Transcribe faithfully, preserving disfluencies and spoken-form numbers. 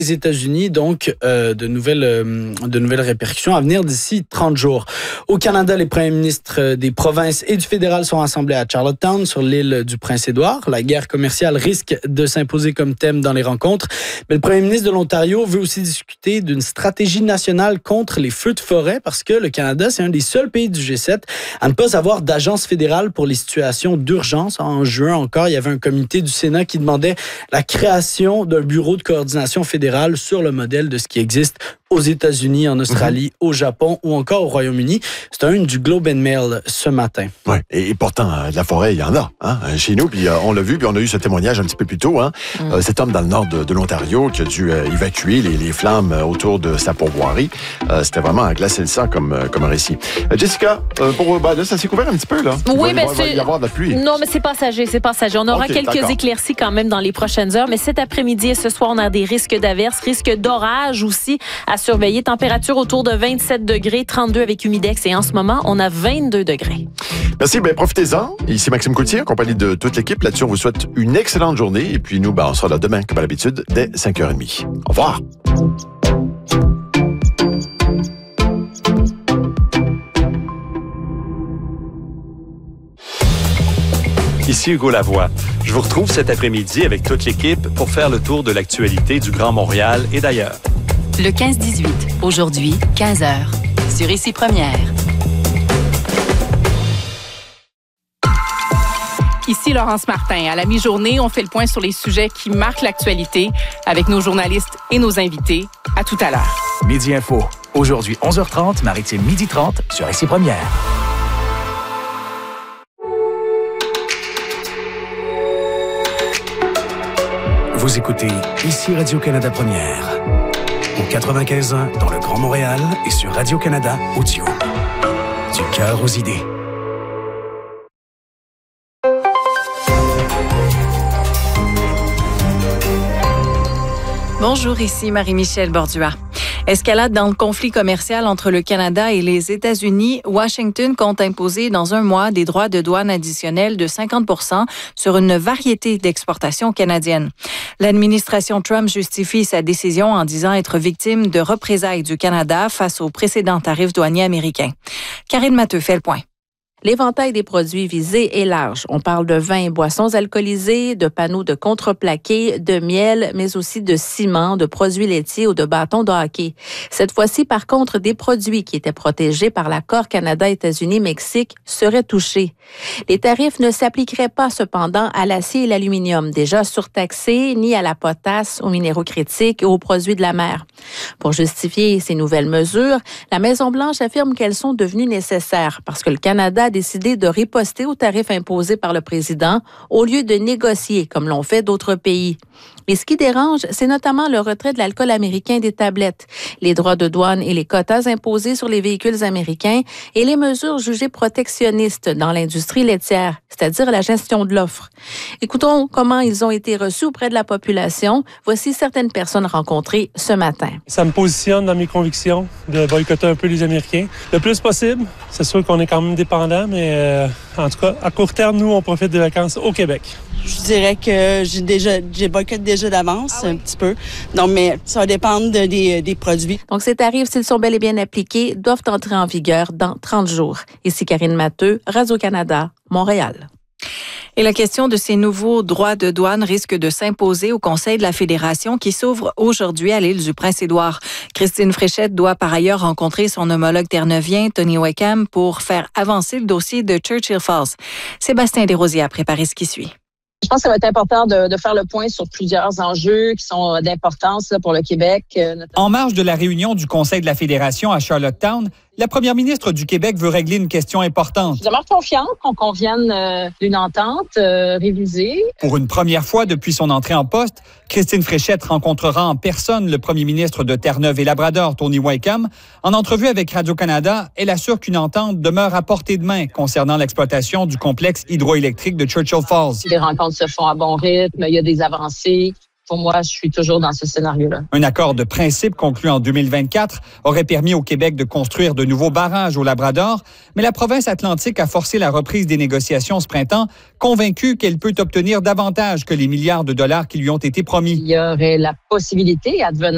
les États-Unis, donc euh, de, nouvelles, euh, de nouvelles répercussions à venir d'ici trente jours. Au Canada, les premiers ministres des provinces et du fédéral sont rassemblés à Charlottetown, sur l'île du Prince-Édouard. La guerre commerciale risque de s'imposer comme thème dans les rencontres. Mais le premier ministre de l'Ontario veut aussi discuter d'une stratégie nationale contre les feux de forêt, parce que le Canada, c'est un des seuls pays du G sept à ne pas avoir d'agence fédérale pour les situations d'urgence. En juin encore, il y avait un comité du Sénat qui demandait la création d'un bureau de coordination fédérale sur le modèle de ce qui existe aux États-Unis, en Australie, mm-hmm. au Japon ou encore au Royaume-Uni. C'est un du Globe and Mail ce matin. Oui, et, et pourtant, euh, de la forêt, il y en a hein, chez nous. Puis euh, on l'a vu, puis on a eu ce témoignage un petit peu plus tôt. Hein, mm. euh, cet homme dans le nord de, de l'Ontario qui a dû euh, évacuer les, les flammes autour de sa pourvoirie. Euh, c'était vraiment à glacer le sang comme, euh, comme un récit. Euh, Jessica, euh, pour, bah, là, ça s'est couvert un petit peu, là. Oui, mais c'est... Il va y avoir de la pluie. Non, mais c'est passager, c'est passager. On aura okay, quelques d'accord. éclaircies quand même dans les prochaines heures, mais cet après-midi et ce soir, on a des risques d'averses, risques d'orage aussi à surveiller. Température autour de vingt-sept degrés, trente-deux avec humidex, et en ce moment, on a vingt-deux degrés. Merci, bien profitez-en. Ici Maxime Coutier, en compagnie de toute l'équipe. Là-dessus, on vous souhaite une excellente journée. Et puis nous, ben, on sera là demain, comme à l'habitude, dès cinq heures trente. Au revoir. Ici Hugo Lavoie. Je vous retrouve cet après-midi avec toute l'équipe pour faire le tour de l'actualité du Grand Montréal et d'ailleurs. Le quinze dix-huit, aujourd'hui, quinze heures, sur Ici Première. Ici Laurence Martin. À la mi-journée, on fait le point sur les sujets qui marquent l'actualité avec nos journalistes et nos invités. À tout à l'heure. Midi Info. Aujourd'hui, onze heures trente, Maritime midi trente, sur Ici Première. Vous écoutez Ici Radio-Canada Première. Au quatre-vingt-quinze ans dans le Grand Montréal et sur Radio-Canada Audio. Du cœur aux idées. Bonjour, ici Marie-Michel Bordua. Escalade dans le conflit commercial entre le Canada et les États-Unis, Washington compte imposer dans un mois des droits de douane additionnels de cinquante pour cent sur une variété d'exportations canadiennes. L'administration Trump justifie sa décision en disant être victime de représailles du Canada face aux précédents tarifs douaniers américains. Karine Matteux fait le point. L'éventail des produits visés est large. On parle de vins et boissons alcoolisés, de panneaux de contreplaqué, de miel, mais aussi de ciment, de produits laitiers ou de bâtons de hockey. Cette fois-ci, par contre, des produits qui étaient protégés par l'accord Canada-États-Unis-Mexique seraient touchés. Les tarifs ne s'appliqueraient pas cependant à l'acier et l'aluminium, déjà surtaxés, ni à la potasse, aux minéraux critiques et aux produits de la mer. Pour justifier ces nouvelles mesures, la Maison-Blanche affirme qu'elles sont devenues nécessaires parce que le Canada a décidé de riposter aux tarifs imposés par le président au lieu de négocier, comme l'ont fait d'autres pays. Et ce qui dérange, c'est notamment le retrait de l'alcool américain des tablettes, les droits de douane et les quotas imposés sur les véhicules américains et les mesures jugées protectionnistes dans l'industrie laitière, c'est-à-dire la gestion de l'offre. Écoutons comment ils ont été reçus auprès de la population. Voici certaines personnes rencontrées ce matin. Ça me positionne dans mes convictions de boycotter un peu les Américains. Le plus possible. C'est sûr qu'on est quand même dépendant, mais euh, en tout cas, à court terme, nous, on profite des vacances au Québec. Je dirais que j'ai déjà, j'ai boycotté déjà d'avance, ah oui. un petit peu. Donc, mais ça va dépendre de, des, des produits. Donc, ces tarifs, s'ils sont bel et bien appliqués, doivent entrer en vigueur dans trente jours. Ici Karine Matteux, Radio-Canada, Montréal. Et la question de ces nouveaux droits de douane risque de s'imposer au Conseil de la Fédération qui s'ouvre aujourd'hui à l'île du Prince-Édouard. Christine Fréchette doit par ailleurs rencontrer son homologue terre-neuvien, Tony Wakeham, pour faire avancer le dossier de Churchill Falls. Sébastien Desrosiers a préparé ce qui suit. Je pense que ça va être important de, de faire le point sur plusieurs enjeux qui sont d'importance là, pour le Québec. Notamment. En marge de la réunion du Conseil de la Fédération à Charlottetown, la première ministre du Québec veut régler une question importante. Je demeure confiante qu'on convienne euh, d'une entente euh, révisée. Pour une première fois depuis son entrée en poste, Christine Fréchette rencontrera en personne le premier ministre de Terre-Neuve et Labrador, Tony Wakeham. En entrevue avec Radio-Canada, elle assure qu'une entente demeure à portée de main concernant l'exploitation du complexe hydroélectrique de Churchill Falls. Les rencontres se font à bon rythme, il y a des avancées. Pour moi, je suis toujours dans ce scénario-là. Un accord de principe conclu en deux mille vingt-quatre aurait permis au Québec de construire de nouveaux barrages au Labrador, mais la province atlantique a forcé la reprise des négociations ce printemps, convaincue qu'elle peut obtenir davantage que les milliards de dollars qui lui ont été promis. Il y aurait la possibilité, advenant